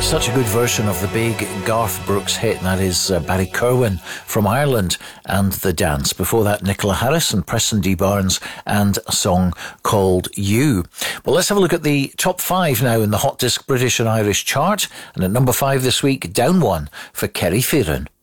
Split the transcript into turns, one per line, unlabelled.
Such a good version of the big Garth Brooks hit, and that is Barry Kerwin from Ireland and The Dance. Before that, Nicola Harris and Preston D. Barnes and a song called You. Well, let's have a look at the top 5 now in the Hot Disc British and Irish chart. And at number 5 this week, down 1 for Kerry Phelan.